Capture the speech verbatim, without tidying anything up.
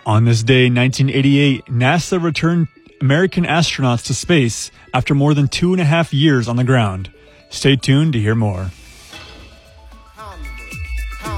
On this day in nineteen eighty-eight, NASA returned American astronauts to space after more than two and a half years on the ground. Stay tuned to hear more.